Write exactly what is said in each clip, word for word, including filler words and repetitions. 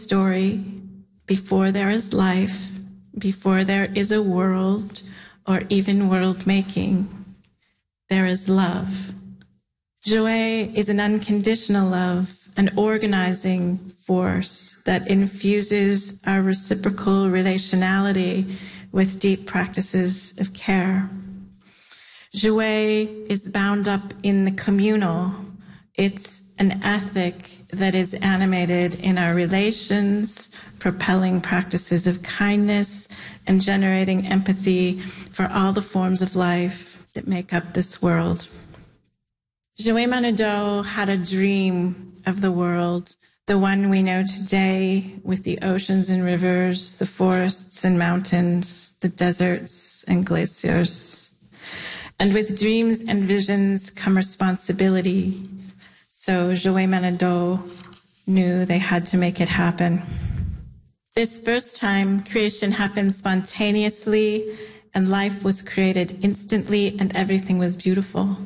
story, before there is life, before there is a world or even world making, there is love. Joy is an unconditional love, an organizing force that infuses our reciprocal relationality with deep practices of care. Joy is bound up in the communal. It's an ethic that is animated in our relations, propelling practices of kindness and generating empathy for all the forms of life that make up this world. Joe Manado had a dream of the world, the one we know today, with the oceans and rivers, the forests and mountains, the deserts and glaciers. And with dreams and visions come responsibility. So Joe Manado knew they had to make it happen. This first time, creation happened spontaneously, and life was created instantly, and everything was beautiful.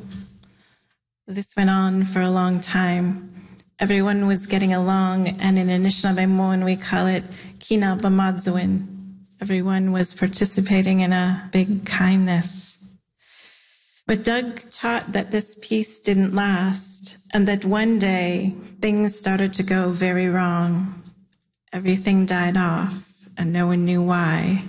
This went on for a long time. Everyone was getting along, and in Anishinaabe we call it Kina Bamadzuin. Everyone was participating in a big kindness. But Doug taught that this peace didn't last, and that one day things started to go very wrong. Everything died off, and no one knew why.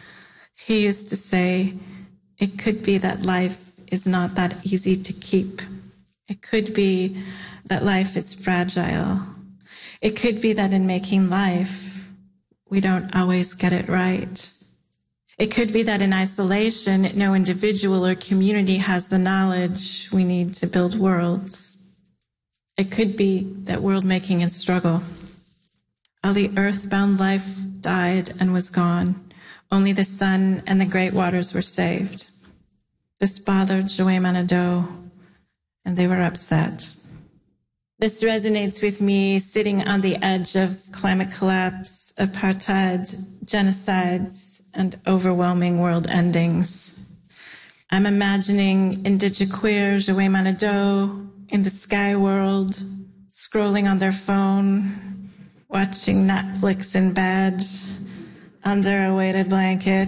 He used to say, it could be that life is not that easy to keep. It could be that life is fragile. It could be that in making life, we don't always get it right. It could be that in isolation, no individual or community has the knowledge we need to build worlds. It could be that world making is struggle. All the earthbound life died and was gone. Only the sun and the great waters were saved. This bothered Joe Manado, and they were upset. This resonates with me sitting on the edge of climate collapse, apartheid, genocides, and overwhelming world endings. I'm imagining Indigiqueer Joe Manado in the sky world, scrolling on their phone, watching Netflix in bed, under a weighted blanket,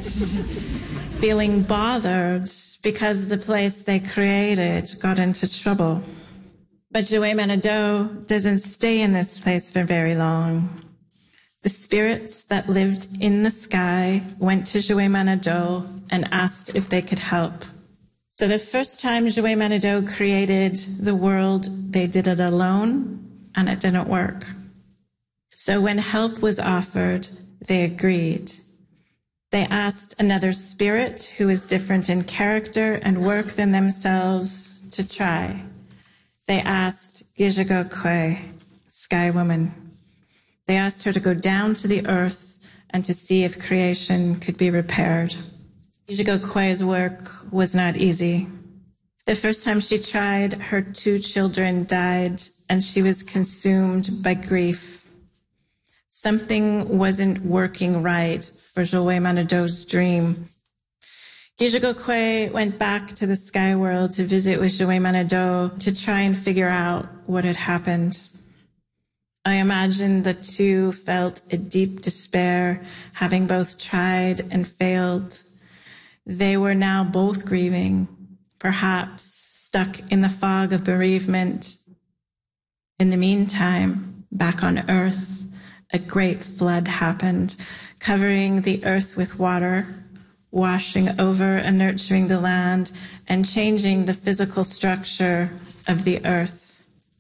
feeling bothered because the place they created got into trouble. But Joe Manado doesn't stay in this place for very long. The spirits that lived in the sky went to Joe Manado and asked if they could help. So the first time Joe Manado created the world, they did it alone, and it didn't work. So when help was offered, they agreed. They asked another spirit who is different in character and work than themselves to try. They asked Gijago-Kwe, Sky Woman. They asked her to go down to the earth and to see if creation could be repaired. Gijago-Kwe's work was not easy. The first time she tried, her two children died, and she was consumed by grief. Something wasn't working right for Joe Manado's dream. Gijago-Kwe went back to the sky world to visit with Joe Manado to try and figure out what had happened. I imagine the two felt a deep despair, having both tried and failed. They were now both grieving, perhaps stuck in the fog of bereavement. In the meantime, back on Earth, a great flood happened, covering the earth with water, washing over and nurturing the land, and changing the physical structure of the earth.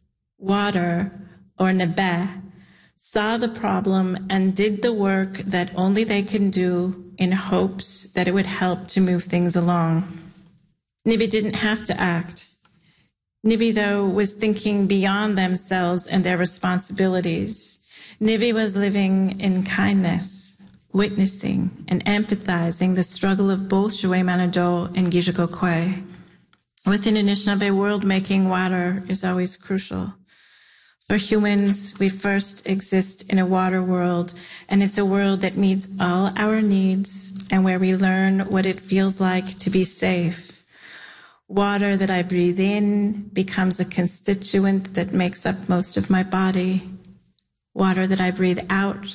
Water, or Nebe, saw the problem and did the work that only they can do in hopes that it would help to move things along. Nibi didn't have to act. Nibi, though, was thinking beyond themselves and their responsibilities. Nibi was living in kindness, witnessing and empathizing the struggle of both Joe Manado and Gijago-Kwe. Within Anishinaabe world, making water is always crucial. For humans, we first exist in a water world, and it's a world that meets all our needs and where we learn what it feels like to be safe. Water that I breathe in becomes a constituent that makes up most of my body. Water that I breathe out